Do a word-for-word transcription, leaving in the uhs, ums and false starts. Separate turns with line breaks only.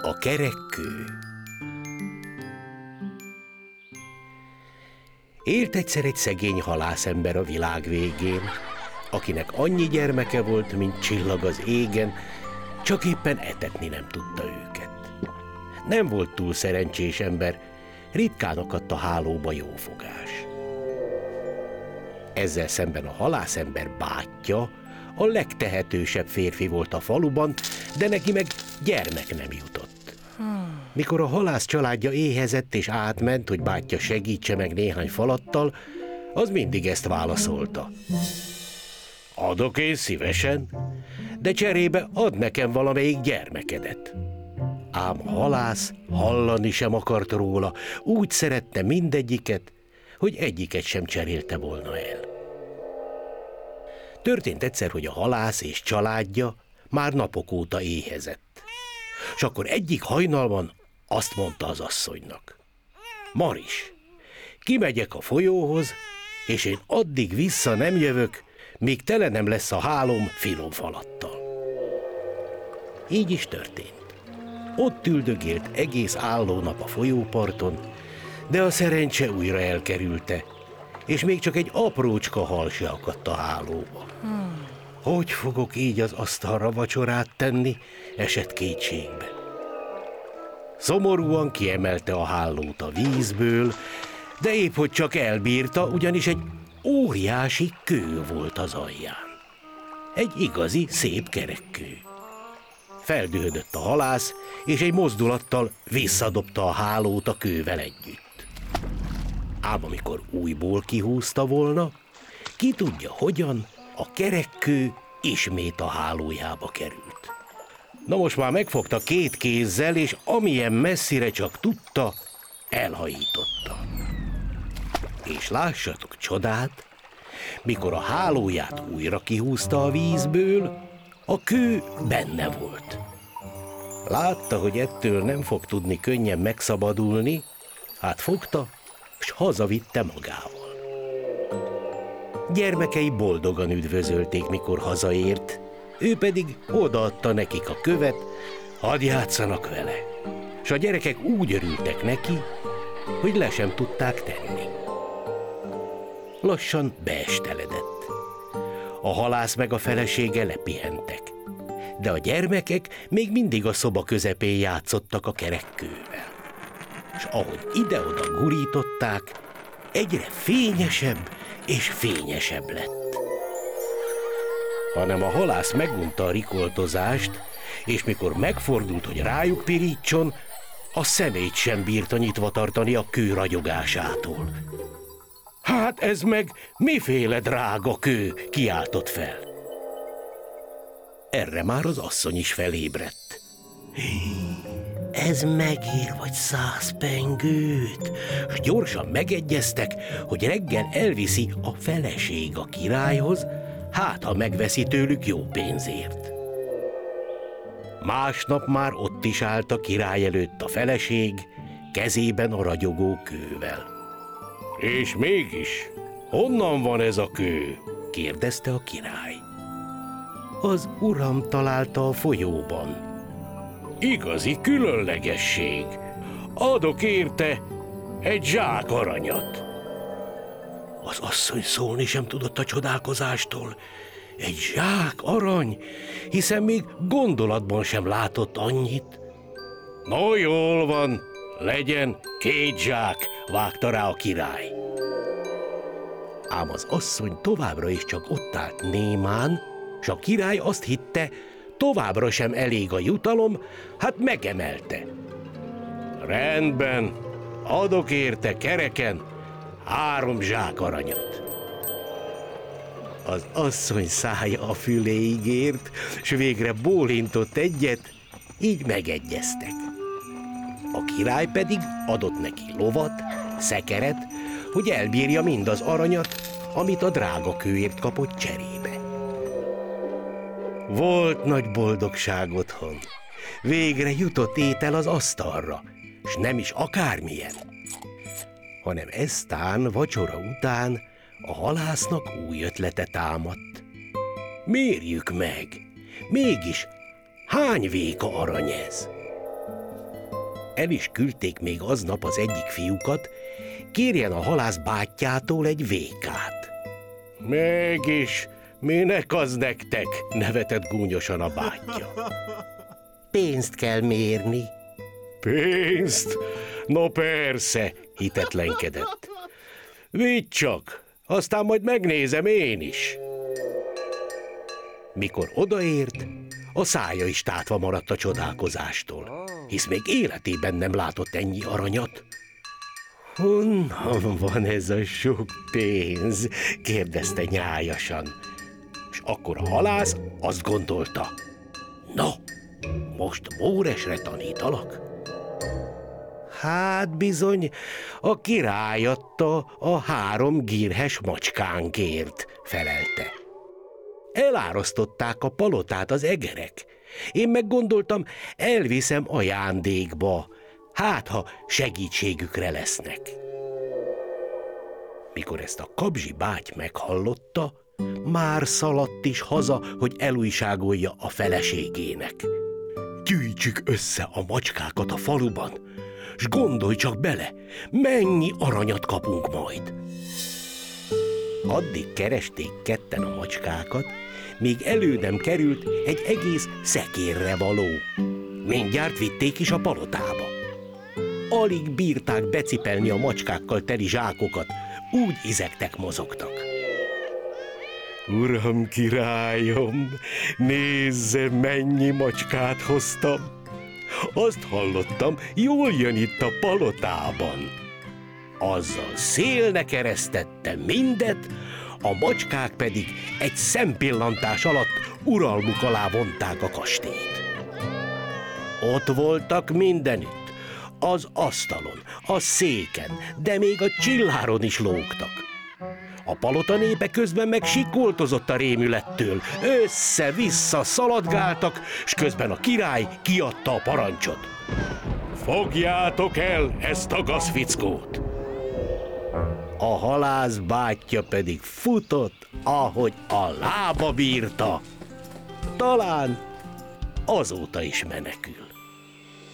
A kerek kő. Élt egyszer egy szegény halászember a világ végén, akinek annyi gyermeke volt, mint csillag az égen, csak éppen etetni nem tudta őket. Nem volt túl szerencsés ember, ritkán akadt a hálóba jófogás. Ezzel szemben a halászember bátyja a legtehetősebb férfi volt a faluban, de neki meg gyermek nem jutott. Mikor a halász családja éhezett és átment, hogy bátyja segítse meg néhány falattal, az mindig ezt válaszolta. Adok én szívesen, de cserébe ad nekem valamelyik gyermekedet. Ám a halász hallani sem akart róla, úgy szerette mindegyiket, hogy egyiket sem cserélte volna el. Történt egyszer, hogy a halász és családja már napok óta éhezett. S akkor egyik hajnalban azt mondta az asszonynak. Maris, kimegyek a folyóhoz, és én addig vissza nem jövök, míg tele nem lesz a hálóm finom falattal. Így is történt. Ott üldögélt egész álló nap a folyóparton, de a szerencse újra elkerülte, és még csak egy aprócska hal se akadt a hálóba. Hmm. Hogy fogok így az asztalra vacsorát tenni, esett kétségbe. Szomorúan kiemelte a hálót a vízből, de épp hogy csak elbírta, ugyanis egy óriási kő volt az alján. Egy igazi, szép kerekkő. Feldühödött a halász, és egy mozdulattal visszadobta a hálót a kővel együtt. Ám amikor újból kihúzta volna, ki tudja hogyan, a kerekkő ismét a hálójába került. Na most már megfogta két kézzel, és amilyen messzire csak tudta, elhajította. És lássatok csodát, mikor a hálóját újra kihúzta a vízből, a kő benne volt. Látta, hogy ettől nem fog tudni könnyen megszabadulni, hát fogta, s hazavitte magával. Gyermekei boldogan üdvözölték, mikor hazaért, ő pedig odaadta nekik a követ, hadd játszanak vele. S a gyerekek úgy örültek neki, hogy le sem tudták tenni. Lassan beesteledett. A halász meg a felesége lepihentek, de a gyermekek még mindig a szoba közepén játszottak a kerekkővel. S ahogy ide-oda gurították, egyre fényesebb és fényesebb lett. Hanem a halász megunta a rikoltozást, és mikor megfordult, hogy rájuk pirítson, a szemét sem bírta nyitva tartani a kő ragyogásától. Hát ez meg miféle drága kő, kiáltott fel. Erre már az asszony is felébredt. Ez megér vagy száz pengőt, s gyorsan megegyeztek, hogy reggel elviszi a feleség a királyhoz, hát ha megveszi tőlük jó pénzért. Másnap már ott is állt a király előtt a feleség, kezében a ragyogó kővel. És mégis, honnan van ez a kő? Kérdezte a király. Az uram találta a folyóban. Igazi különlegesség. Adok érte egy zsák aranyat. Az asszony szólni sem tudott a csodálkozástól. Egy zsák arany, hiszen még gondolatban sem látott annyit. No, jól van, legyen két zsák, vágta rá a király. Ám az asszony továbbra is csak ott állt némán, s a király azt hitte, továbbra sem elég a jutalom, hát megemelte. Rendben, adok érte kereken három zsák aranyat. Az asszony szája a füléig ért, s végre bólintott egyet, így megegyeztek. A király pedig adott neki lovat, szekeret, hogy elbírja mind az aranyat, amit a drága kőért kapott cserébe. Volt nagy boldogság otthon. Végre jutott étel az asztalra, s nem is akármilyen, hanem eztán vacsora után a halásznak új ötlete támadt. Mérjük meg, mégis hány véka arany ez? el is küldték még aznap az egyik fiúkat, kérjen a halász bátyjától egy vékát. Mégis, minek az nektek? Nevetett gúnyosan a bátyja. Pénzt kell mérni. Pénzt? No persze, hitetlenkedett. Vigy csak, aztán majd megnézem én is. Mikor odaért, a szája is tátva maradt a csodálkozástól, hisz még életében nem látott ennyi aranyat. Honnan van ez a sok pénz? Kérdezte nyájasan. És akkor a halász azt gondolta, na, most Móresre tanítalak? Hát bizony, a király adta a három gírhes macskánkért, felelte. Elárasztották a palotát az egerek. Én meg gondoltam, elviszem ajándékba, hát ha segítségükre lesznek. Mikor ezt a kabzsi báty meghallotta, már szaladt is haza, hogy elújságolja a feleségének. Gyűjtsük össze a macskákat a faluban, s gondolj csak bele, mennyi aranyat kapunk majd. Addig keresték ketten a macskákat, míg elő nem került egy egész szekérre való. Mindjárt vitték is a palotába. Alig bírták becipelni a macskákkal teli zsákokat, úgy izegtek, mozogtak. Uram, királyom, nézze, mennyi macskát hoztam. Azt hallottam, jól jön itt a palotában. Azzal szélnek eresztette mindet, a macskák pedig egy szempillantás alatt uralmuk alá vonták a kastélyt. Ott voltak mindenütt, az asztalon, a széken, de még a csilláron is lógtak. A palota népe közben meg sikoltozott a rémülettől, össze-vissza szaladgáltak, s közben a király kiadta a parancsot. Fogjátok el ezt a gazfickót! A halász bátyja pedig futott, ahogy a lába bírta. Talán azóta is menekül.